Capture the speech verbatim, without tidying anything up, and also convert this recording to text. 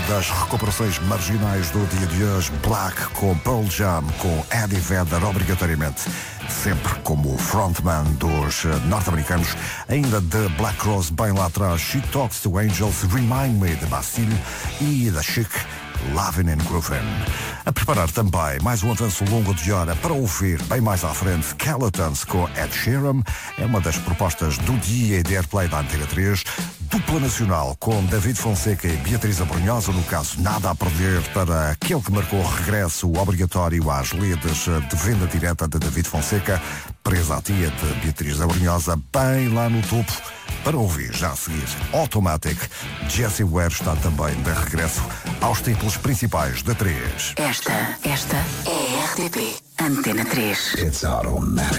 das recuperações marginais do dia de hoje. Black com Pearl Jam, com Eddie Vedder, obrigatoriamente sempre como frontman dos norte-americanos. Ainda de Black Rose, bem lá atrás, She Talks to Angels, Remind Me, de Bastille, e da Chic, Lovin' and Groovin'. A preparar também mais um avanço longo de hora para ouvir bem mais à frente Skeletons com Ed Sheeran. É uma das propostas do dia e de Airplay da Antena três. Dupla nacional com David Fonseca e Beatriz Abrunhosa, no caso Nada a Perder, para aquele que marcou o regresso obrigatório às leads de venda direta de David Fonseca. Presa à tia de Beatriz Abrunhosa, bem lá no topo. Para ouvir já a seguir Automatic, Jessie Ware está também de regresso aos títulos principais da três. Esta, esta é a R T P Antena três. It's automatic.